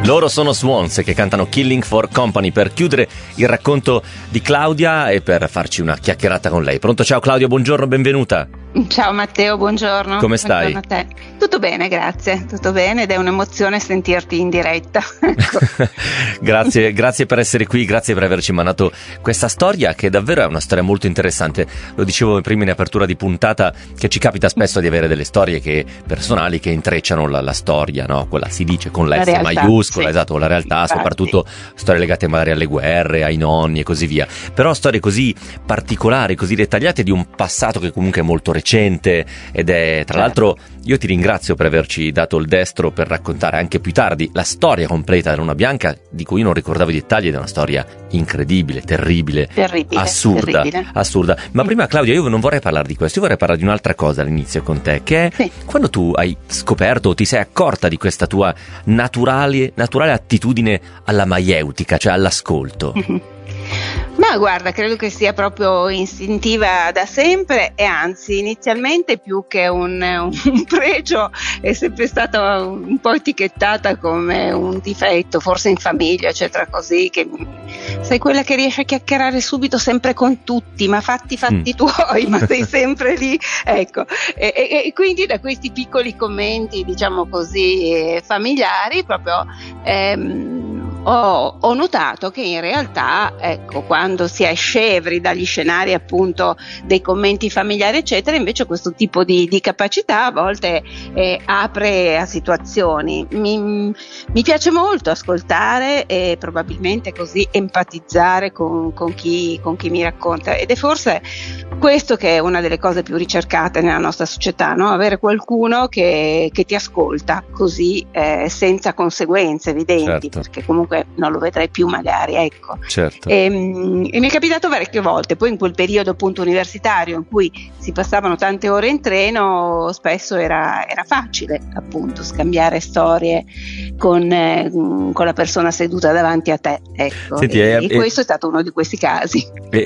Loro sono Swans che cantano Killing for Company per chiudere il racconto di Claudia e per farci una chiacchierata con lei. Pronto? Ciao Claudia, buongiorno, benvenuta. Ciao Matteo, buongiorno. Come stai? Buongiorno a te. Tutto bene, grazie, tutto bene ed è un'emozione sentirti in diretta. Ecco. Grazie per essere qui, grazie per averci mandato questa storia che davvero è una storia molto interessante. Lo dicevo prima in apertura di puntata che ci capita spesso di avere delle storie personali che intrecciano la storia, no? Quella si dice con la S maiuscola, sì. Esatto, con la realtà, infatti. Soprattutto storie legate magari alle guerre, ai nonni e così via. Però storie così particolari, così dettagliate di un passato che comunque è molto recente ed è, tra l'altro, io ti ringrazio per averci dato il destro per raccontare anche più tardi la storia completa della Luna Bianca, di cui io non ricordavo i dettagli, ed è una storia incredibile, terribile, assurda. Ma prima, Claudia, io non vorrei parlare di questo, io vorrei parlare di un'altra cosa all'inizio con te, che è quando tu hai scoperto o ti sei accorta di questa tua naturale attitudine alla maieutica, cioè all'ascolto. Ma guarda, credo che sia proprio istintiva da sempre e anzi inizialmente più che un pregio è sempre stata un po' etichettata come un difetto, forse in famiglia eccetera, così, che sei quella che riesce a chiacchierare subito sempre con tutti, ma fatti tuoi, ma sei sempre lì, ecco, e quindi da questi piccoli commenti, diciamo così, familiari proprio ho notato che in realtà, ecco, quando si è scevri dagli scenari appunto dei commenti familiari eccetera, invece questo tipo di capacità a volte apre a situazioni. Mi piace molto ascoltare e probabilmente così empatizzare con chi mi racconta, ed è forse questo che è una delle cose più ricercate nella nostra società, no? Avere qualcuno che ti ascolta così senza conseguenze evidenti, certo. Perché comunque non lo vedrai più magari, ecco. Certo. E mi è capitato parecchie volte, poi in quel periodo appunto universitario in cui si passavano tante ore in treno, spesso era facile appunto scambiare storie con la persona seduta davanti a te, ecco. Senti, e questo è stato uno di questi casi.